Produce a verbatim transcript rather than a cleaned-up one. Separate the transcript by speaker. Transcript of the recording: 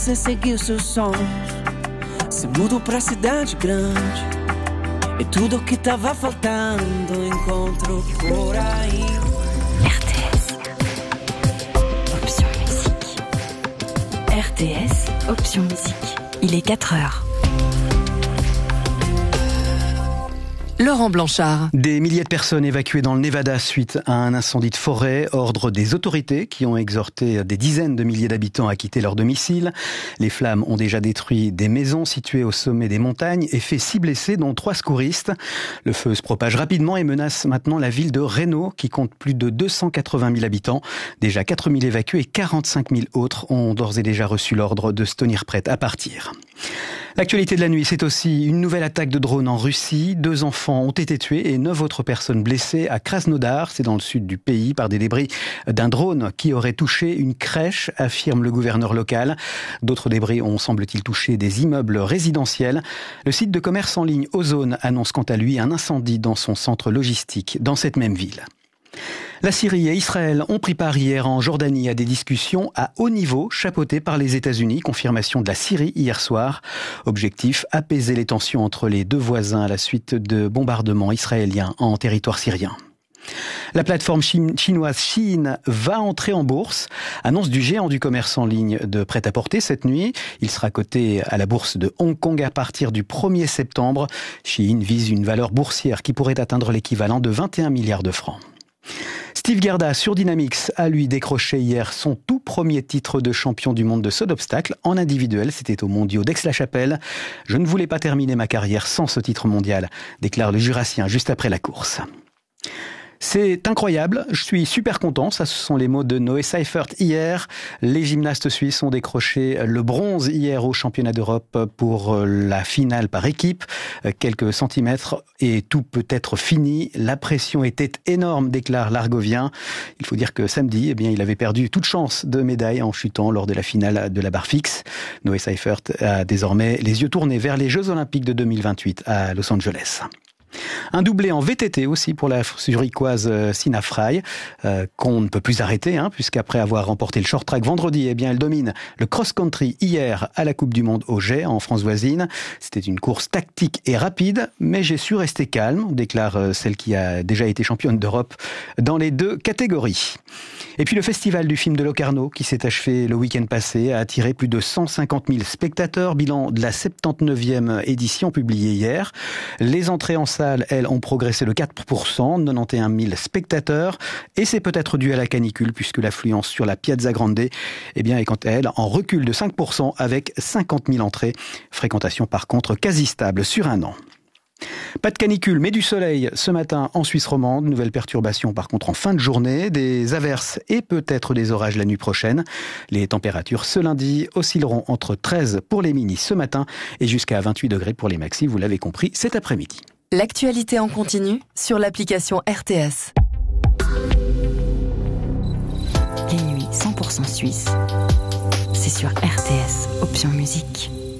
Speaker 1: Você seguiu seu som, se mudou pra cidade grande e tudo que tava faltando encontro por aí.
Speaker 2: R T S, option musique. R T S, option musique. Il est quatre heures. Laurent Blanchard.
Speaker 3: Des milliers de personnes évacuées dans le Nevada suite à un incendie de forêt. Ordre des autorités qui ont exhorté des dizaines de milliers d'habitants à quitter leur domicile. Les flammes ont déjà détruit des maisons situées au sommet des montagnes et fait six blessés, dont trois secouristes. Le feu se propage rapidement et menace maintenant la ville de Reno, qui compte plus de deux cent quatre-vingt mille habitants. Déjà quatre mille évacués et quarante-cinq mille autres ont d'ores et déjà reçu l'ordre de se tenir prêtes à partir. L'actualité de la nuit, c'est aussi une nouvelle attaque de drone en Russie. Deux enfants ont été tués et neuf autres personnes blessées à Krasnodar, c'est dans le sud du pays, par des débris d'un drone qui aurait touché une crèche, affirme le gouverneur local. D'autres débris ont, semble-t-il, touché des immeubles résidentiels. Le site de commerce en ligne Ozone annonce quant à lui un incendie dans son centre logistique dans cette même ville. La Syrie et Israël ont pris part hier en Jordanie à des discussions à haut niveau chapeautées par les États-Unis. Confirmation de la Syrie hier soir. Objectif, apaiser les tensions entre les deux voisins à la suite de bombardements israéliens en territoire syrien. La plateforme chinoise Shein va entrer en bourse. Annonce du géant du commerce en ligne de prêt-à-porter cette nuit. Il sera coté à la bourse de Hong Kong à partir du premier septembre. Shein vise une valeur boursière qui pourrait atteindre l'équivalent de vingt et un milliards de francs. Steve Gerda sur Dynamix a lui décroché hier son tout premier titre de champion du monde de saut d'obstacle en individuel. C'était aux mondiaux d'Aix-la-Chapelle. Je ne voulais pas terminer ma carrière sans ce titre mondial, déclare le Jurassien juste après la course. C'est incroyable, je suis super content, ça ce sont les mots de Noé Seifert hier. Les gymnastes suisses ont décroché le bronze hier au championnat d'Europe pour la finale par équipe. Quelques centimètres et tout peut être fini. La pression était énorme, déclare l'Argovien. Il faut dire que samedi, eh bien, il avait perdu toute chance de médaille en chutant lors de la finale de la barre fixe. Noé Seifert a désormais les yeux tournés vers les Jeux Olympiques de deux mille vingt-huit à Los Angeles. Un doublé en V T T aussi pour la zurichoise Sina Frey, euh, qu'on ne peut plus arrêter, hein, puisqu'après avoir remporté le short track vendredi, eh bien, elle domine le cross-country hier à la Coupe du Monde au Jet, en France voisine. C'était une course tactique et rapide, mais j'ai su rester calme, déclare celle qui a déjà été championne d'Europe dans les deux catégories. Et puis le festival du film de Locarno, qui s'est achevé le week-end passé, a attiré plus de cent cinquante mille spectateurs, bilan de la soixante-dix-neuvième édition publiée hier. Les entrées en salle, elles, ont progressé de quatre pour cent, quatre-vingt-onze mille spectateurs, et c'est peut-être dû à la canicule, puisque l'affluence sur la Piazza Grande, eh bien, est quant à elle en recul de cinq pour cent avec cinquante mille entrées. Fréquentation par contre quasi stable sur un an. Pas de canicule, mais du soleil ce matin en Suisse romande. Nouvelle perturbation par contre en fin de journée. Des averses et peut-être des orages la nuit prochaine. Les températures ce lundi oscilleront entre treize pour les minis ce matin et jusqu'à vingt-huit degrés pour les maxis, vous l'avez compris, cet après-midi.
Speaker 2: L'actualité en continu sur l'application R T S. Les nuits cent pour cent suisse, c'est sur R T S, option musique.